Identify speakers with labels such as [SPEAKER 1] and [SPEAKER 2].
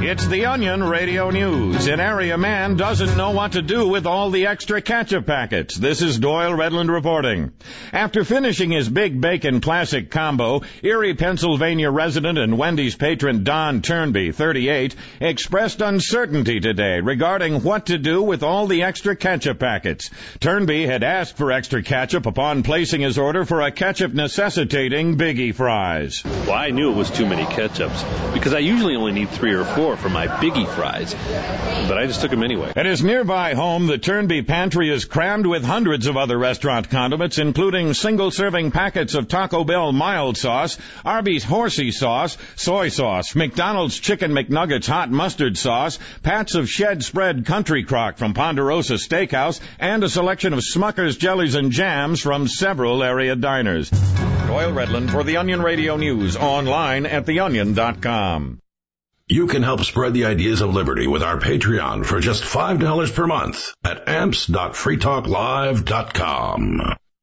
[SPEAKER 1] It's the Onion Radio News. An area man doesn't know what to do with all the extra ketchup packets. This is Doyle Redland reporting. After finishing his Big Bacon Classic combo, Erie, Pennsylvania resident and Wendy's patron Don Turnby, 38, expressed uncertainty today regarding what to do with all the extra ketchup packets. Turnby had asked for extra ketchup upon placing his order for a ketchup-necessitating Biggie Fries.
[SPEAKER 2] Well, I knew it was too many ketchups because I usually only need 3 or 4 for my Biggie Fries, but I just took them anyway.
[SPEAKER 1] At his nearby home, the Turnby pantry is crammed with hundreds of other restaurant condiments, including single-serving packets of Taco Bell mild sauce, Arby's horsey sauce, soy sauce, McDonald's Chicken McNuggets hot mustard sauce, pats of shed spread country crock from Ponderosa Steakhouse, and a selection of Smucker's jellies and jams from several area diners. Doyle Redland for the Onion Radio News, online at theonion.com.
[SPEAKER 3] You can help spread the ideas of liberty with our Patreon for just $5 per month at amps.freetalklive.com.